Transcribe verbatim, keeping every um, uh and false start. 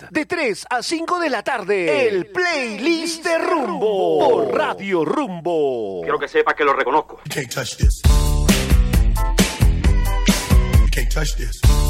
De tres a cinco de la tarde, el playlist de Rumbo por Radio Rumbo. Quiero que sepa que lo reconozco. You can't touch this. You can't touch this.